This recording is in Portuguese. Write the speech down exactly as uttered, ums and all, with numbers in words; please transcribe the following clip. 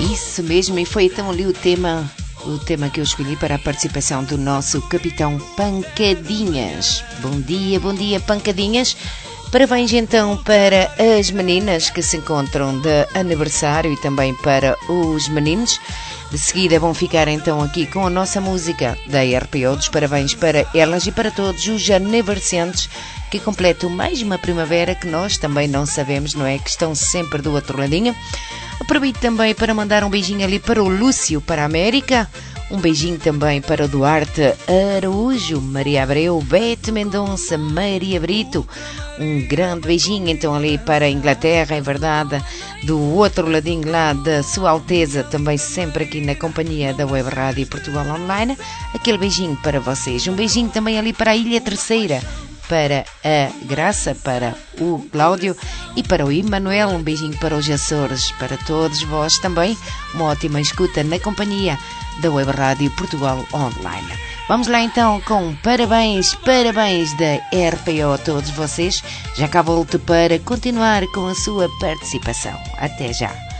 Isso mesmo, e foi então ali o tema, o tema que eu escolhi para a participação do nosso capitão Pancadinhas. Bom dia, bom dia, Pancadinhas. Parabéns então para as meninas que se encontram de aniversário e também para os meninos. De seguida vão ficar então aqui com a nossa música da R P O dos parabéns para elas e para todos os aniversariantes que completam mais uma primavera que nós também não sabemos, não é? Que estão sempre do outro ladinho. Aproveito também para mandar um beijinho ali para o Lúcio, para a América. Um beijinho também para o Duarte Araújo, Maria Abreu, Beto Mendonça, Maria Brito. Um grande beijinho então ali para a Inglaterra, é verdade, do outro ladinho lá da Sua Alteza, também sempre aqui na companhia da Web Rádio Portugal Online. Aquele beijinho para vocês. Um beijinho também ali para a Ilha Terceira, para a Graça, para o Cláudio e para o Emanuel. Um beijinho para os Açores, para todos vós também. Uma ótima escuta na companhia da Web Rádio Portugal Online. Vamos lá então com parabéns, parabéns da R P O a todos vocês. Já cá volto para continuar com a sua participação. Até já.